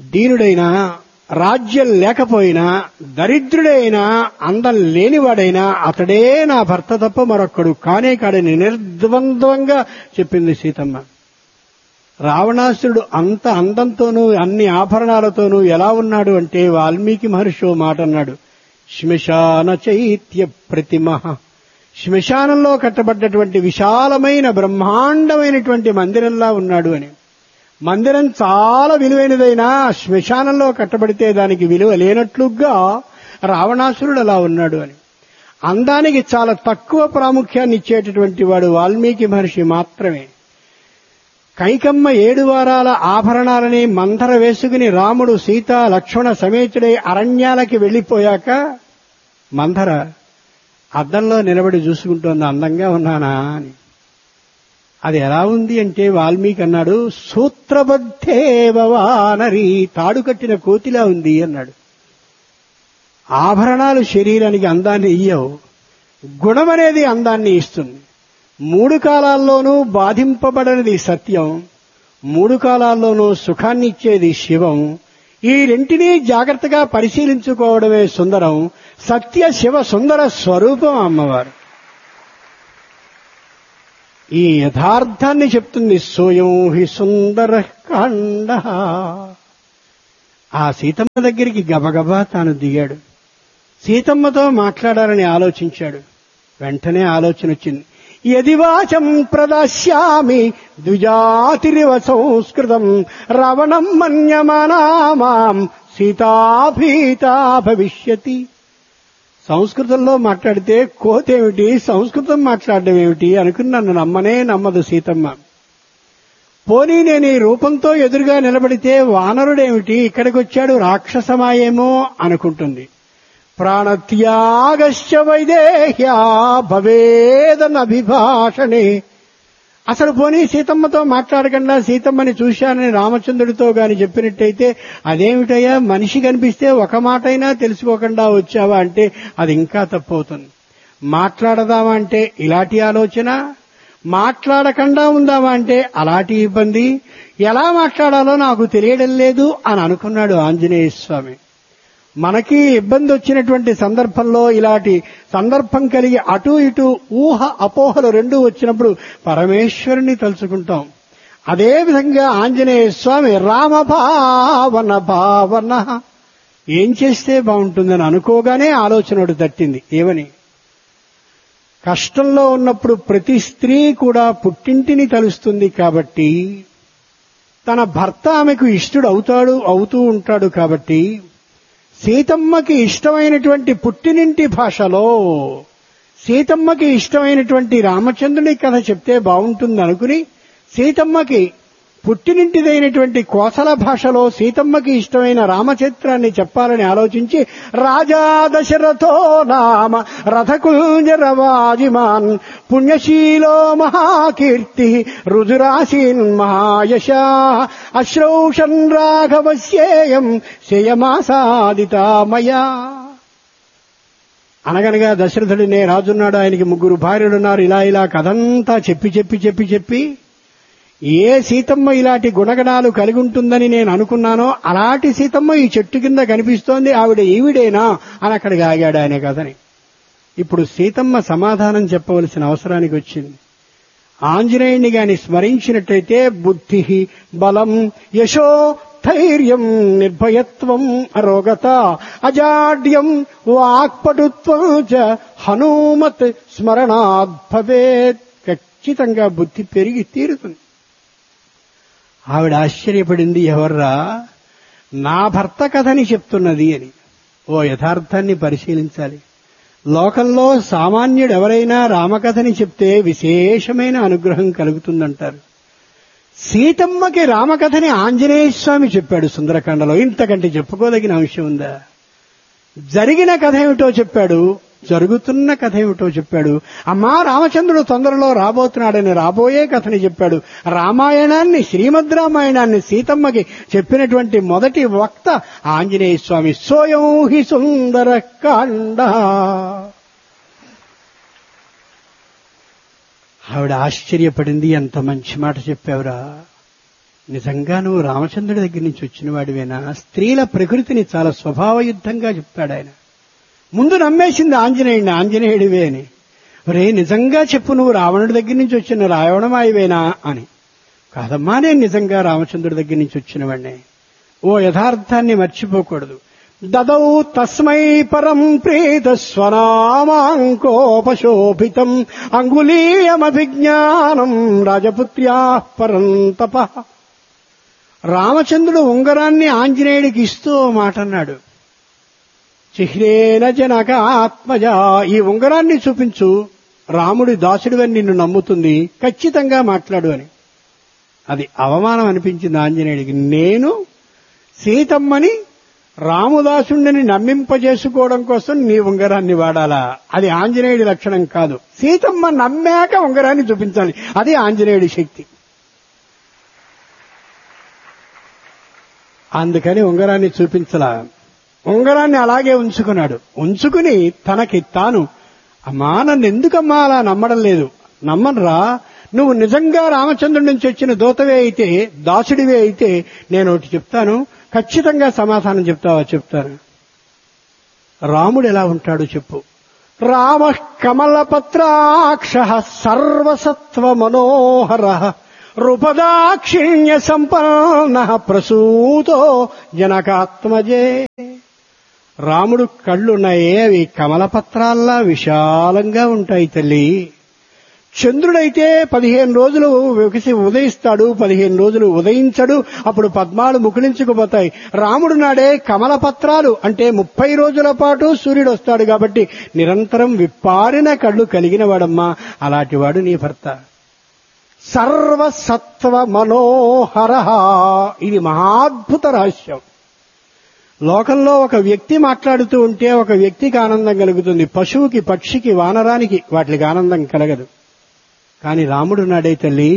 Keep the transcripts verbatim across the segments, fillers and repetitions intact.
దీనుడైనా, రాజ్యం లేకపోయినా, దరిద్రుడైనా, అందం లేనివాడైనా అతడే నా భర్త తప్ప మరొక్కడు కానే కాడని నిర్ద్వంద్వంగా చెప్పింది సీతమ్మ. రావణాసురుడు అంత అందంతోనూ అన్ని ఆభరణాలతోనూ ఎలా ఉన్నాడు అంటే వాల్మీకి మహర్షి ఓ మాట అన్నాడు, శ్మశాన చైత్య ప్రతిమ. శ్మశానంలో కట్టబడ్డటువంటి విశాలమైన బ్రహ్మాండమైనటువంటి మందిరంలా ఉన్నాడు అని. మందిరం చాలా విలువైనదైనా శ్మశానంలో కట్టబడితే దానికి విలువ లేనట్లుగా రావణాసురుడు అలా ఉన్నాడు అని. అందానికి చాలా తక్కువ ప్రాముఖ్యాన్ని ఇచ్చేటటువంటి వాడు వాల్మీకి మహర్షి మాత్రమే. కైకమ్మ ఏడు వారాల ఆభరణాలని మందర వేసుకుని రాముడు సీత లక్ష్మణ సమేతుడై అరణ్యాలకి వెళ్లిపోయాక మందర అద్దంలో నిలబడి చూసుకుంటోంది, అందంగా ఉన్నానా అని. అది ఎలా ఉంది అంటే వాల్మీకి అన్నాడు, సూత్రబద్ధేవ వానరి, తాడు కట్టిన కోతిలా ఉంది అన్నాడు. ఆభరణాలు శరీరానికి అందాన్ని ఇయ్యవు, గుణం అనేది అందాన్ని ఇస్తుంది. మూడు కాలాల్లోనూ బాధింపబడనిది సత్యం, మూడు కాలాల్లోనూ సుఖాన్ని ఇచ్చేది శివం. ఈ రెంటినీ జాగ్రత్తగా పరిశీలించుకోవడమే సుందరం. సత్య శివ సుందర స్వరూపం అమ్మవారు. ఈ యథార్థాన్ని చెప్తుంది. సోయం హి సుందర కాండ. ఆ సీతమ్మ దగ్గరికి గబగబా తాను దిగాడు. సీతమ్మతో మాట్లాడాలని ఆలోచించాడు. వెంటనే ఆలోచన వచ్చింది. యది వాచం ప్రదాస్యామి ద్విజాతిరివ సంస్కృతం రావణం మన్యమానా మాం సీతాభీతా భవిష్యతి. సంస్కృతంలో మాట్లాడితే కోతేమిటి, సంస్కృతం మాట్లాడడం ఏమిటి అనుకుని నన్ను నమ్మనే నమ్మదు సీతమ్మ. పోనీ నేను ఈ రూపంతో ఎదురుగా నిలబడితే వానరుడేమిటి, ఇక్కడికి వచ్చాడు రాక్షసమాయేమో అనుకుంటుంది. ప్రాణత్యాగశ్చ వైదేహ్యా భవేదనభిభాషణే. అసలు పోనీ సీతమ్మతో మాట్లాడకుండా సీతమ్మని చూశానని రామచంద్రుడితో గాని చెప్పినట్టయితే, అదేమిటయ్యా మనిషి కనిపిస్తే ఒక మాటైనా తెలుసుకోకుండా వచ్చావా అంటే అది ఇంకా తప్పవుతుంది. మాట్లాడదామా అంటే ఇలాంటి ఆలోచన, మాట్లాడకుండా ఉందామా అంటే అలాంటి ఇబ్బంది. ఎలా మాట్లాడాలో నాకు తెలియడం లేదు అని అనుకున్నాడు ఆంజనేయ స్వామి. మనకి ఇబ్బంది వచ్చినటువంటి సందర్భంలో ఇలాంటి సందర్భం కలిగి అటు ఇటు ఊహ అపోహలు రెండూ వచ్చినప్పుడు పరమేశ్వరుని తలుచుకుంటాం. అదేవిధంగా ఆంజనేయ స్వామి రామభావన భావన ఏం చేస్తే బాగుంటుందని అనుకోగానే ఆలోచనడు తట్టింది. ఏమని? కష్టంలో ఉన్నప్పుడు ప్రతి స్త్రీ కూడా పుట్టింటిని తలుస్తుంది కాబట్టి, తన భర్త ఆమెకు ఇష్టడు అవుతాడు అవుతూ ఉంటాడు కాబట్టి, సీతమ్మకి ఇష్టమైనటువంటి పుట్టినింటి భాషలో సీతమ్మకి ఇష్టమైనటువంటి రామచంద్రుని కథ చెప్తే బాగుంటుంది అనుకుని సీతమ్మకి పుట్టినింటిదైనటువంటి కోసల భాషలో సీతమ్మకి ఇష్టమైన రామచరిత్రాన్ని చెప్పాలని ఆలోచించి రాజా దశరథో నామ రథకుంజరవాజిమాన్ పుణ్యశీలో మహాకీర్తి రుజురాశీన్ మహాయశా అశ్రౌషన్ రాఘవస్యేయం శయమాసాదితామయా. అనగనగా దశరథుడినే రాజున్నాడు, ఆయనకి ముగ్గురు భార్యలున్నారు. ఇలా ఇలా కథంతా చెప్పి చెప్పి చెప్పి చెప్పి ఏ సీతమ్మ ఇలాంటి గుణగణాలు కలిగి ఉంటుందని నేను అనుకున్నానో అలాంటి సీతమ్మ ఈ చెట్టు కింద కనిపిస్తోంది, ఆవిడ ఈవిడేనా అని అక్కడికి ఆగాడు ఆయన కథని. ఇప్పుడు సీతమ్మ సమాధానం చెప్పవలసిన అవసరానికి వచ్చింది. ఆంజనేయుని గాని స్మరించినట్టయితే బుద్ధి బలం యశో ధైర్యం నిర్భయత్వం అరోగత అజాడ్యం వాక్పటుత్వం చ హనుమత్ స్మరణాద్ భవేత్. ఖచ్చితంగా బుద్ధి పెరిగి తీరుతుంది. ఆవిడ ఆశ్చర్యపడింది, ఎవర్రా నా భర్త కథని చెప్తున్నది అని. ఓ యథార్థాన్ని పరిశీలించాలి. లోకంలో సామాన్యుడు ఎవరైనా రామకథని చెప్తే విశేషమైన అనుగ్రహం కలుగుతుందంటారు. సీతమ్మకి రామకథని ఆంజనేయ స్వామి చెప్పాడు సుందరకాండలో. ఇంతకంటే చెప్పుకోదగిన అంశం ఉందా? జరిగిన కథ ఏమిటో చెప్పాడు, జరుగుతున్న కథ ఏమిటో చెప్పాడు. అమ్మా రామచంద్రుడు తొందరలో రాబోతున్నాడని రాబోయే కథని చెప్పాడు. రామాయణాన్ని, శ్రీమద్ రామాయణాన్ని సీతమ్మకి చెప్పినటువంటి మొదటి వక్త ఆంజనేయ స్వామి. సోయం హి సుందర కాండ. ఆవిడ ఆశ్చర్యపడింది, ఎంత మంచి మాట చెప్పావురా. నిజంగా నువ్వు రామచంద్రుడి దగ్గర నుంచి వచ్చిన వాడివేనా? స్త్రీల ప్రకృతిని చాలా స్వభావయుద్ధంగా చెప్తాడు ఆయన. ముందు నమ్మేసింది ఆంజనేయుడిని, ఆంజనేయుడివే అని. రే నిజంగా చెప్పు, నువ్వు రావణుడి దగ్గర నుంచి వచ్చిన రావణమాయివేనా అని. కాదమ్మా, నేను నిజంగా రామచంద్రుడి దగ్గర నుంచి వచ్చిన వాడినే. ఓ యథార్థాన్ని మర్చిపోకూడదు. దదౌ తస్మై పరం ప్రీత స్వనామాంకోపశోభితం అంగుళీయమభిజ్ఞానం రాజపుత్ర్యా పరంతప. రామచంద్రుడు ఉంగరాన్ని ఆంజనేయుడికి ఇస్తూ ఓ మాట అన్నాడు. చిహ్నేన జనక ఆత్మజ, ఈ ఉంగరాన్ని చూపించు, రాముడి దాసుడివని నిన్ను నమ్ముతుంది, ఖచ్చితంగా మాట్లాడు అని. అది అవమానం అనిపించింది ఆంజనేయుడికి. నేను సీతమ్మని రాముదాసుడిని నమ్మింపజేసుకోవడం కోసం నీ ఉంగరాన్ని వాడాలా? అది ఆంజనేయుడి లక్షణం కాదు. సీతమ్మ నమ్మాక ఉంగరాన్ని చూపించాలి, అది ఆంజనేయుడి శక్తి. అందుకని ఉంగరాన్ని చూపించలా, ఉంగరాన్ని అలాగే ఉంచుకున్నాడు. ఉంచుకుని తనకి తాను, అమ్మా నన్ను ఎందుకమ్మా అలా నమ్మడం లేదు? నమ్మనరా, నువ్వు నిజంగా రామచంద్రుడి నుంచి వచ్చిన దూతవే అయితే, దాసుడివే అయితే నేను ఒకటి చెప్తాను, ఖచ్చితంగా సమాధానం చెప్తావా? చెప్తాను. రాముడు ఎలా ఉంటాడు చెప్పు. రామ కమలపత్రాక్ష సర్వసత్వ మనోహర రూపదాక్షిణ్య సంపన్న ప్రసూతో జనకాత్మజే. రాముడు కళ్ళున్నాయే, అవి కమలపత్రాల్లా విశాలంగా ఉంటాయి తల్లి. చంద్రుడైతే పదిహేను రోజులు వికసి ఉదయిస్తాడు, పదిహేను రోజులు ఉదయించడు, అప్పుడు పద్మాలు ముకుళించుకుపోతాయి. రాముడు నాడే కమలపత్రాలు అంటే ముప్పై రోజుల పాటు సూర్యుడు వస్తాడు కాబట్టి నిరంతరం విప్పారిన కళ్ళు కలిగిన వాడమ్మా. అలాంటివాడు నీ భర్త. సర్వసత్వ మనోహర, ఇది మహాద్భుత రహస్యం. లోకంలో ఒక వ్యక్తి మాట్లాడుతూ ఉంటే ఒక వ్యక్తికి ఆనందం కలుగుతుంది, పశువుకి, పక్షికి, వానరానికి వాటికి ఆనందం కలగదు. కానీ రాముడు నాడే తల్లి,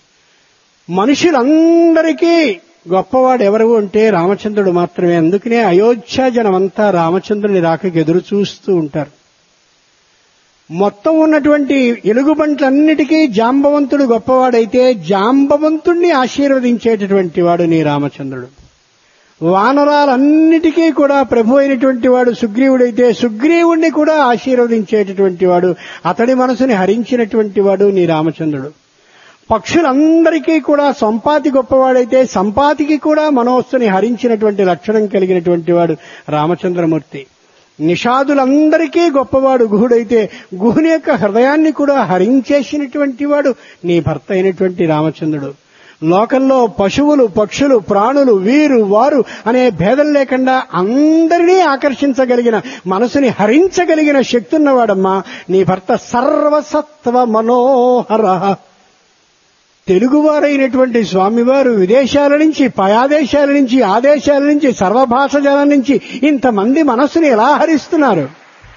మనుషులందరికీ గొప్పవాడు ఎవరు అంటే రామచంద్రుడు మాత్రమే. అందుకనే అయోధ్య జనమంతా రామచంద్రుని రాకకి ఎదురు చూస్తూ ఉంటారు. మొత్తం ఉన్నటువంటి ఎలుగుబంట్లన్నిటికీ జాంబవంతుడు గొప్పవాడైతే జాంబవంతుణ్ణి ఆశీర్వదించేటటువంటి వాడు నీ రామచంద్రుడు. వానరాలన్నిటికీ కూడా ప్రభు అయినటువంటి వాడు సుగ్రీవుడైతే సుగ్రీవుణ్ణి కూడా ఆశీర్వదించేటటువంటి వాడు, అతడి మనసుని హరించినటువంటి వాడు నీ రామచంద్రుడు. పక్షులందరికీ కూడా సంపాతి గొప్పవాడైతే సంపాతికి కూడా మనోస్సుని హరించినటువంటి లక్షణం కలిగినటువంటి వాడు రామచంద్రమూర్తి. నిషాదులందరికీ గొప్పవాడు గుహుడైతే గుహుని యొక్క హృదయాన్ని కూడా హరించేసినటువంటి వాడు నీ భర్త అయినటువంటి రామచంద్రుడు. లోకంలో పశువులు, పక్షులు, ప్రాణులు, వీరు వారు అనే భేదం లేకుండా అందరినీ ఆకర్షించగలిగిన, మనసుని హరించగలిగిన శక్తి ఉన్నవాడమ్మా నీ భర్త. సర్వసత్వ మనోహర. తెలుగువారైనటువంటి స్వామివారు విదేశాల నుంచి, పయాదేశాల నుంచి, ఆదేశాల నుంచి, సర్వభాష జనం నుంచి ఇంతమంది మనస్సుని ఎలా హరిస్తున్నారు?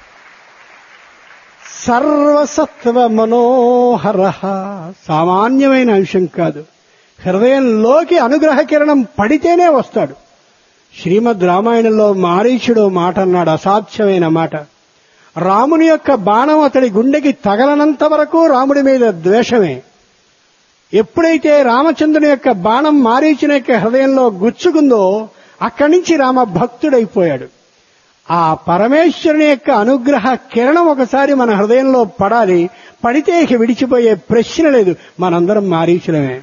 సర్వసత్వ మనోహర సామాన్యమైన అంశం కాదు. హృదయంలోకి అనుగ్రహ కిరణం పడితేనే వస్తాడు. శ్రీమద్ రామాయణంలో మారీచుడు మాట అన్నాడు, అసాధ్యమైన మాట. రాముని యొక్క బాణం అతడి గుండెకి తగలనంత వరకు రాముడి మీద ద్వేషమే. ఎప్పుడైతే రామచంద్రుని యొక్క బాణం మారీచుని యొక్క హృదయంలో గుచ్చుకుందో అక్కడి నుంచి రామ భక్తుడైపోయాడు. ఆ పరమేశ్వరుని యొక్క అనుగ్రహ కిరణం ఒకసారి మన హృదయంలో పడాలి. పడితే ఇక విడిచిపోయే ప్రశ్న లేదు, మనందరం మారీచులమే.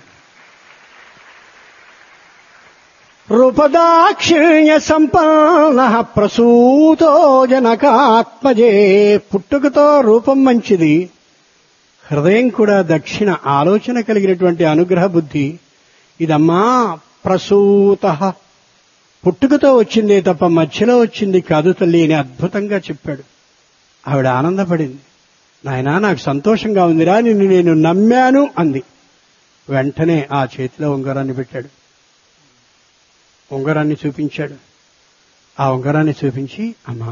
రూపదాక్షిణ్య సంపన్న ప్రసూతో జనకాత్మజే. పుట్టుకతో రూపం మంచిది, హృదయం కూడా దక్షిణ ఆలోచన కలిగినటువంటి అనుగ్రహ బుద్ధి. ఇదమ్మా ప్రసూత, పుట్టుకతో వచ్చిందే తప్ప మధ్యలో వచ్చింది కాదు తల్లి అని అద్భుతంగా చెప్పాడు. ఆవిడ ఆనందపడింది. నాయనా నాకు సంతోషంగా ఉందిరా, నిన్ను నేను నమ్మాను అంది. వెంటనే ఆ చేతిలో ఉంగరాన్ని పెట్టాడు, ఉంగరాన్ని చూపించాడు. ఆ ఉంగరాన్ని చూపించి, అమ్మా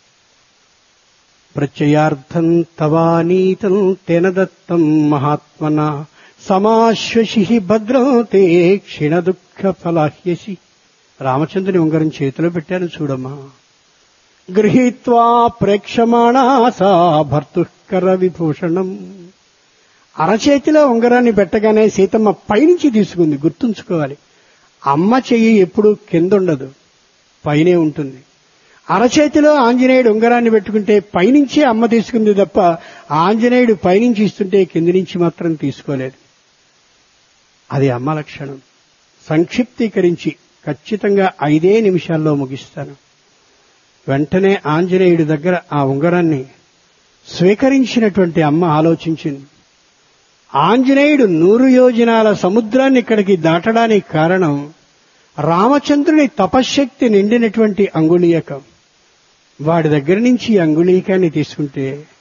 ప్రత్యయార్థం తవానీతం తేన దత్తం మహాత్మన సమాశ్వసి భద్రం తే క్షీణ దుఃఖ ఫలాహ్యసి. రామచంద్రుని ఉంగరం చేతిలో పెట్టాను చూడమ్మా. గృహీత్వా ప్రేక్షమాణా సా భర్తుకర విభూషణం. అరచేతిలో ఉంగరాన్ని పెట్టగానే సీతమ్మ పైనుంచి తీసుకుంది. గుర్తుంచుకోవాలి, అమ్మ చెయ్యి ఎప్పుడూ కింద ఉండదు, పైనే ఉంటుంది. అరచేతిలో ఆంజనేయుడు ఉంగరాన్ని పెట్టుకుంటే పైనుంచి అమ్మ తీసుకుంది తప్ప ఆంజనేయుడు పైనుంచి ఇస్తుంటే కింది నుంచి మాత్రం తీసుకోలేదు. అది అమ్మ లక్షణం. సంక్షిప్తీకరించి ఖచ్చితంగా ఐదే నిమిషాల్లో ముగిస్తాను. వెంటనే ఆంజనేయుడి దగ్గర ఆ ఉంగరాన్ని స్వీకరించినటువంటి అమ్మ ఆలోచించింది. ఆంజనేయుడు నూరు యోజనాల సముద్రాన్ని ఇక్కడికి దాటడానికి కారణం రామచంద్రుని తపశ్శక్తి నిండినటువంటి అంగుళీయకం. వాడి దగ్గర నుంచి అంగుళీకాన్ని తీసుకుంటే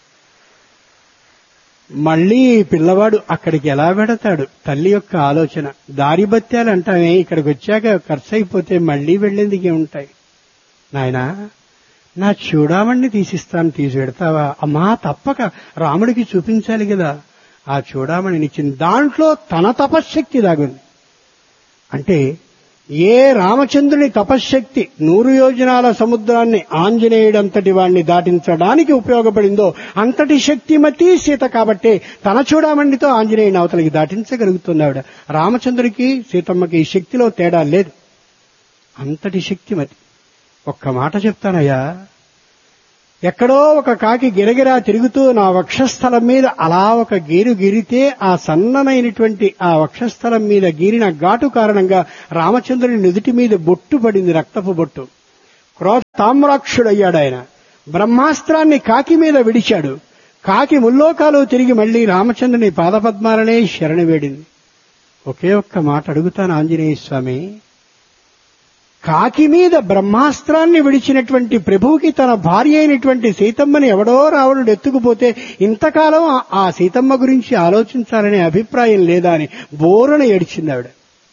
మళ్లీ పిల్లవాడు అక్కడికి ఎలా వెడతాడు? తల్లి యొక్క ఆలోచన. దారి బత్యాలు అంటామే, ఇక్కడికి వచ్చాక ఖర్చు అయిపోతే మళ్లీ వెళ్లేందుకే ఉంటాయి. నాయనా, నా చూడామణ్ణి తీసిస్తాను, తీసి పెడతావా? అమ్మా, తప్పక రాముడికి చూపించాలి కదా. ఆ చూడామణినిచ్చింది. దాంట్లో తన తపశ్శక్తి దాగుంది. అంటే ఏ రామచంద్రుని తపశ్శక్తి నూరు యోజనాల సముద్రాన్ని ఆంజనేయుడంతటి వాణ్ణి దాటించడానికి ఉపయోగపడిందో అంతటి శక్తిమతి సీత కాబట్టే తన చూడామణితో ఆంజనేయుని అవతలికి దాటించగలుగుతున్నావిడ. రామచంద్రుడికి సీతమ్మకి ఈ శక్తిలో తేడా లేదు. అంతటి శక్తిమతి. ఒక్క మాట చెప్తానయ్యా, ఎక్కడో ఒక కాకి గిరగిరా తిరుగుతూ నా వక్షస్థలం మీద అలా ఒక గీరు గీరితే ఆ సన్నమైనటువంటి ఆ వక్షస్థలం మీద గీరిన ఘాటు కారణంగా రామచంద్రుని నుదుటి మీద బొట్టు పడింది, రక్తపు బొట్టు. క్రోధామ్రాక్షుడయ్యాడు ఆయన. బ్రహ్మాస్త్రాన్ని కాకి మీద విడిచాడు. కాకి ముల్లోకాలు తిరిగి మళ్లీ రామచంద్రుని పాదపద్మాలనే శరణి వేడింది. ఒకే ఒక్క మాట అడుగుతాను ఆంజనేయ స్వామి, కాకి మీద బ్రహ్మాస్త్రాన్ని విడిచినటువంటి ప్రభువుకి తన భార్య అయినటువంటి సీతమ్మని ఎవడో రావణుడు ఎత్తుకుపోతే ఇంతకాలం ఆ సీతమ్మ గురించి ఆలోచించాలనే అభిప్రాయం లేదా అని బోరున ఏడ్చింది ఆవిడ.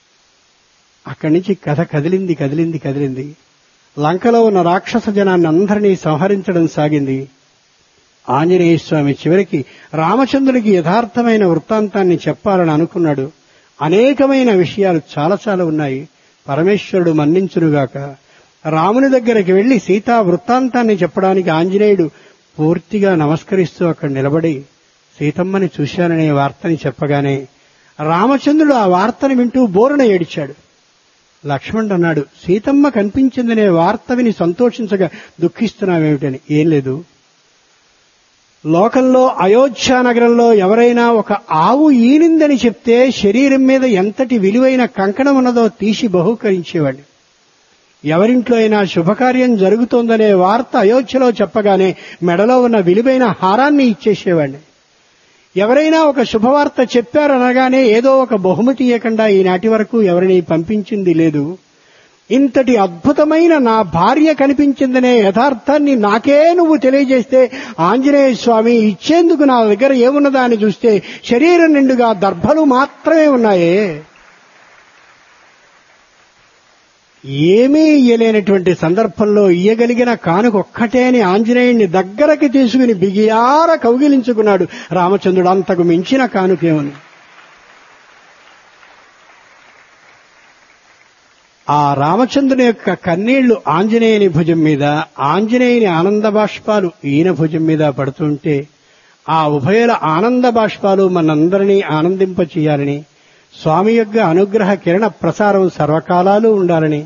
అక్కడి నుంచి కథ కదిలింది కదిలింది కదిలింది లంకలో ఉన్న రాక్షస జనాన్ని అందరినీ సంహరించడం సాగింది. ఆంజనేయ స్వామి చివరికి రామచంద్రుడికి యథార్థమైన వృత్తాంతాన్ని చెప్పాలని అనుకున్నాడు. అనేకమైన విషయాలు చాలా చాలా ఉన్నాయి. పరమేశ్వరుడు మన్నించునుగాక. రాముని దగ్గరికి వెళ్లి సీతా వృత్తాంతాన్ని చెప్పడానికి ఆంజనేయుడు పూర్తిగా నమస్కరిస్తూ అక్కడ నిలబడి సీతమ్మని చూశాననే వార్తని చెప్పగానే రామచంద్రుడు ఆ వార్తని వింటూ బోరున ఏడిచాడు. లక్ష్మణుడు అన్నాడు, సీతమ్మ కనిపించిందనే వార్త విని సంతోషించగా దుఃఖిస్తున్నావేమిటని. ఏం లేదు, లోకంలో అయోధ్య నగరంలో ఎవరైనా ఒక ఆవు ఈనిందని చెప్తే శరీరం మీద ఎంతటి విలువైన కంకణం ఉన్నదో తీసి బహూకరించేవాడిని. ఎవరింట్లో అయినా శుభకార్యం జరుగుతోందనే వార్త అయోధ్యలో చెప్పగానే మెడలో ఉన్న విలువైన హారాన్ని ఇచ్చేసేవాడిని. ఎవరైనా ఒక శుభవార్త చెప్పారనగానే ఏదో ఒక బహుమతి ఇవ్వకుండా ఈనాటి వరకు ఎవరిని పంపించింది లేదు. ఇంతటి అద్భుతమైన నా భార్య కనిపించిందనే యథార్థాన్ని నాకే నువ్వు తెలియజేస్తే ఆంజనేయ స్వామి ఇచ్చేందుకు నా దగ్గర ఏమున్నదా అని చూస్తే శరీరం నిండుగా దర్భలు మాత్రమే ఉన్నాయే. ఏమీ ఇయ్యలేనటువంటి సందర్భంలో ఇయ్యగలిగిన కానుకొక్కటే అని ఆంజనేయుణ్ణి దగ్గరకి తీసుకుని బిగియార కౌగిలించుకున్నాడు రామచంద్రుడు. అంతకు మించిన కానుకేముంది? ఆ రామచంద్రుని యొక్క కన్నీళ్లు ఆంజనేయుని భుజం మీద, ఆంజనేయుని ఆనంద బాష్పాలు ఈయన భుజం మీద పడుతుంటే ఆ ఉభయుల ఆనంద బాష్పాలు మనందరినీ ఆనందింపచేయాలని, స్వామి యొక్క అనుగ్రహ కిరణ ప్రసారం సర్వకాలాలు ఉండాలని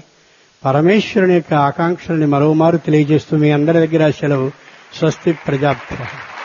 పరమేశ్వరుని యొక్క ఆకాంక్షల్ని మరోమారు తెలియజేస్తూ మీ అందరి దగ్గర సెలవు. స్వస్తి ప్రజాభ్య.